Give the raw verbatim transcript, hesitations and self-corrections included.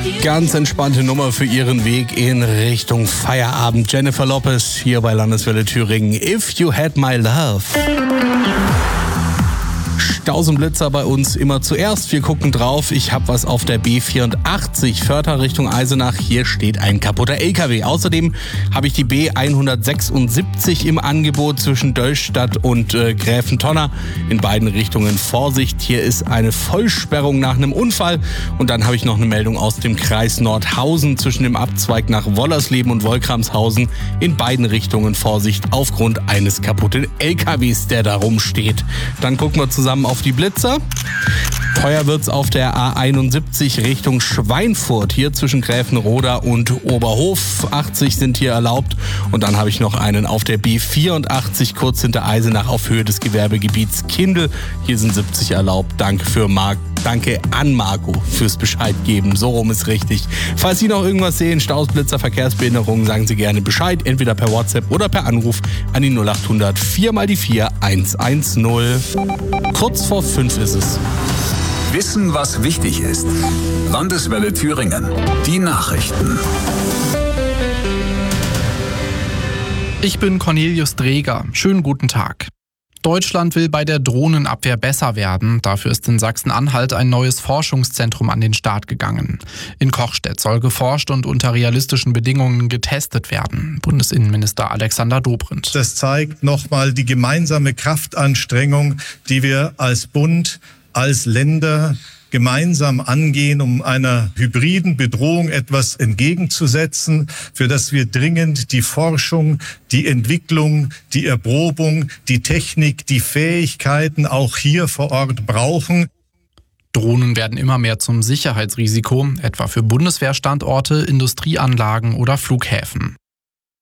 Ganz entspannte Nummer für ihren Weg in Richtung Feierabend. Jennifer Lopez hier bei Landeswelle Thüringen. If You Had My Love. Staus und Blitzer bei uns immer zuerst. Wir gucken drauf. Ich habe was auf der B vierundachtzig, Vörter Richtung Eisenach. Hier steht ein kaputter L K W. Außerdem habe ich die B hundertsechsundsiebzig im Angebot zwischen Döllstadt und äh, Gräfentonner. In beiden Richtungen Vorsicht. Hier ist eine Vollsperrung nach einem Unfall. Und dann habe ich noch eine Meldung aus dem Kreis Nordhausen zwischen dem Abzweig nach Wollersleben und Wolkramshausen. In beiden Richtungen Vorsicht aufgrund eines kaputten L K Ws, der da rumsteht. Dann gucken wir zusammen auf die Blitzer. Teuer wird's auf der A einundsiebzig Richtung Schweinfurt. Hier zwischen Gräfenroda und Oberhof. achtzig sind hier erlaubt. Und dann habe ich noch einen auf der B vierundachtzig kurz hinter Eisenach auf Höhe des Gewerbegebiets Kindl. Hier sind siebzig erlaubt. Danke für Marc. Danke an Marco fürs Bescheid geben. So rum ist richtig. Falls Sie noch irgendwas sehen, Staus, Blitzer, Verkehrsbehinderungen, sagen Sie gerne Bescheid. Entweder per WhatsApp oder per Anruf an die null acht hundert vier mal die vier eins eins null. Kurz vor fünf ist es. Wissen, was wichtig ist. Landeswelle Thüringen. Die Nachrichten. Ich bin Cornelius Dreger. Schönen guten Tag. Deutschland will bei der Drohnenabwehr besser werden. Dafür ist in Sachsen-Anhalt ein neues Forschungszentrum an den Start gegangen. In Kochstedt soll geforscht und unter realistischen Bedingungen getestet werden. Bundesinnenminister Alexander Dobrindt. Das zeigt nochmal die gemeinsame Kraftanstrengung, die wir als Bund, als Länder gemeinsam angehen, um einer hybriden Bedrohung etwas entgegenzusetzen, für das wir dringend die Forschung, die Entwicklung, die Erprobung, die Technik, die Fähigkeiten auch hier vor Ort brauchen. Drohnen werden immer mehr zum Sicherheitsrisiko, etwa für Bundeswehrstandorte, Industrieanlagen oder Flughäfen.